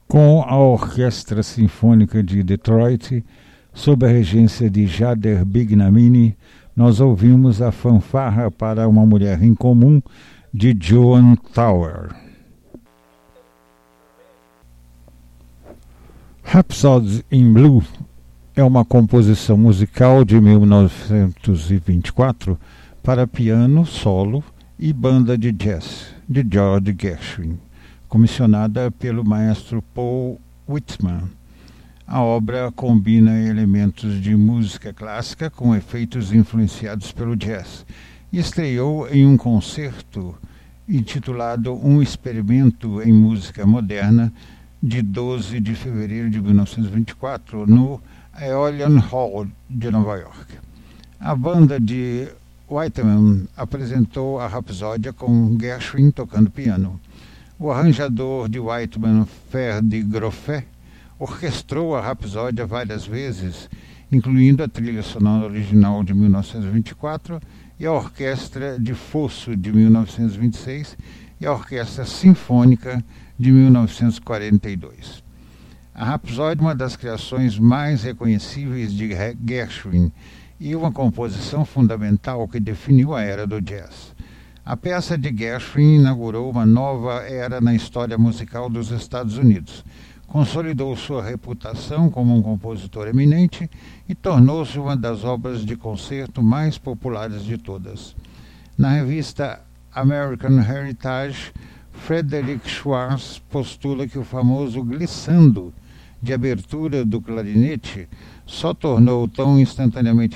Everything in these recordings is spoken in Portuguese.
Com a Orquestra Sinfônica de Detroit, sob a regência de Jader Bignamini, nós ouvimos a fanfarra para uma mulher em comum de Joan Tower. Rhapsody in Blue é uma composição musical de 1924 para piano, solo e banda de jazz de George Gershwin, comissionada pelo maestro Paul Whitman. A obra combina elementos de música clássica com efeitos influenciados pelo jazz e estreou em um concerto intitulado Um Experimento em Música Moderna, de 12 de fevereiro de 1924, no Aeolian Hall de Nova York. A banda de Whitman apresentou a Rapsódia com Gershwin tocando piano. O arranjador de Whitman, Ferdi Groffet, orquestrou a Rapsódia várias vezes, incluindo a trilha sonora original de 1924 e a Orquestra de Fosso de 1926 e a Orquestra Sinfônica de 1942. A Rapsódia é uma das criações mais reconhecíveis de Gershwin e uma composição fundamental que definiu a era do jazz. A peça de Gershwin inaugurou uma nova era na história musical dos Estados Unidos, consolidou sua reputação como um compositor eminente e tornou-se uma das obras de concerto mais populares de todas. Na revista American Heritage, Frederick Schwartz postula que o famoso glissando de abertura do clarinete se tornou tão instantaneamente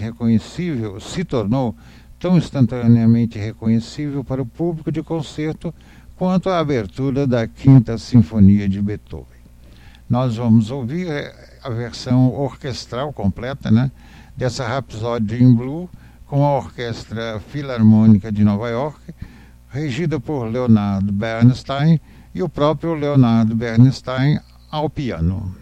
reconhecível para o público de concerto quanto a abertura da Quinta Sinfonia de Beethoven. Nós vamos ouvir a versão orquestral completa, dessa Rhapsody in Blue com a Orquestra Filarmônica de Nova York, regida por Leonard Bernstein e o próprio Leonard Bernstein ao piano.